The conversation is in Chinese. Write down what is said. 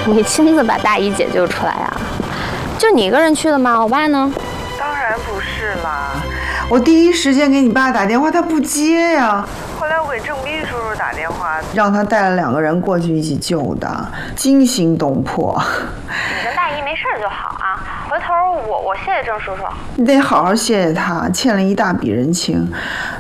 你亲自把大姨解救出来呀？就你一个人去的吗？我爸呢？ 当然不是啦， 我第一时间给你爸打电话，他不接呀。 后来我给郑斌叔叔打电话， 让他带了2个人过去一起救的，惊心动魄。 你跟大姨没事就好啊。回头我谢谢郑叔叔。 你得好好谢谢他，欠了一大笔人情。